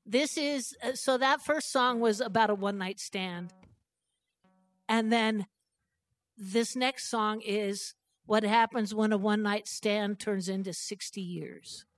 This is so that first song was about a one night stand. And then this next song is what happens when a one night stand turns into 60 years.